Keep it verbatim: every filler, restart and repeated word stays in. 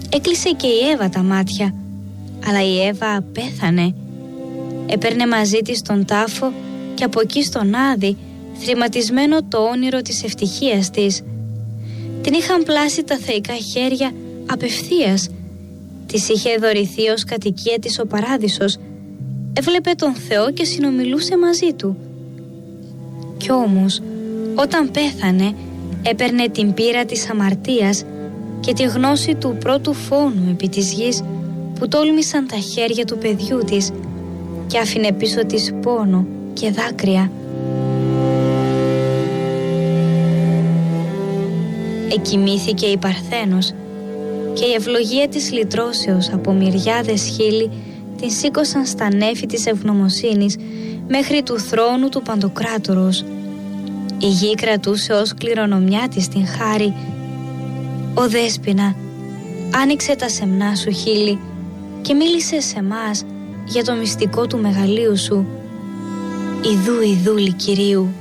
Έκλεισε και η Εύα τα μάτια, αλλά η Εύα πέθανε. Έπαιρνε μαζί της τον τάφο και από εκεί στον Άδη, θρηματισμένο το όνειρο της ευτυχίας της. Την είχαν πλάσει τα θεϊκά χέρια απευθείας. Της είχε δωρηθεί ως κατοικία της ο παράδεισος. Έβλεπε τον Θεό και συνομιλούσε μαζί του. Κι όμως, όταν πέθανε, έπαιρνε την πείρα της αμαρτίας και τη γνώση του πρώτου φόνου επί της γης που τόλμησαν τα χέρια του παιδιού της και άφηνε πίσω της πόνο και δάκρυα. Εκοιμήθηκε η Παρθένος και η ευλογία της λυτρώσεως από μυριάδες χείλη την σήκωσαν στα νέφη της ευγνωμοσύνης μέχρι του θρόνου του Παντοκράτορος. Η γη κρατούσε ως κληρονομιά της την χάρη. «Ω Δέσποινα, άνοιξε τα σεμνά σου χείλη και μίλησε σε μας για το μυστικό του μεγαλείου σου. Ιδού ιδούλη Κυρίου».